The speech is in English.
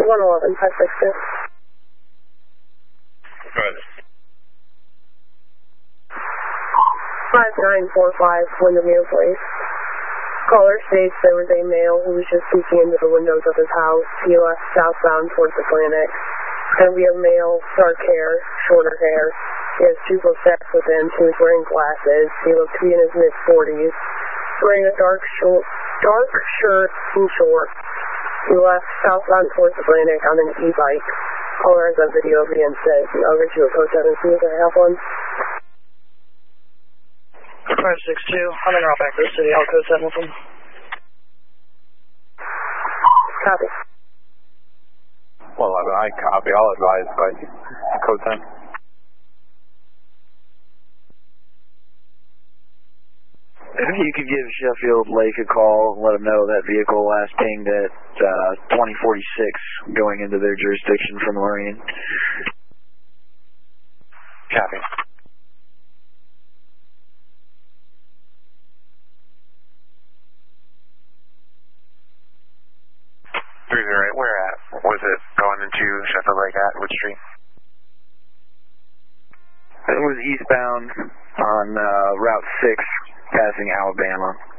111, 562. Go ahead. 5945, Windermere Place. Caller states there was a male who was just peeking into the windows of his house. He left southbound towards Atlantic. And we have male, dark hair, shorter hair. He has 2 sacks with him. He was wearing glasses. He looked to be in his mid-40s. Wearing a dark shirt and shorts. He left southbound towards Atlantic on an e-bike. Caller has a video of the incident. I'll get you a code 7 if I have one. 562, I'm in Rock Back City, I'll code 7 with them. Copy. Well, I copy. I'll advise by code 10. If you could give Sheffield Lake a call and let them know that vehicle last pinged at 2046 going into their jurisdiction from the Marine. Copy. Right, where at? Was it going into Sheffield Lake at which street? It was eastbound on Route 6, passing Alabama.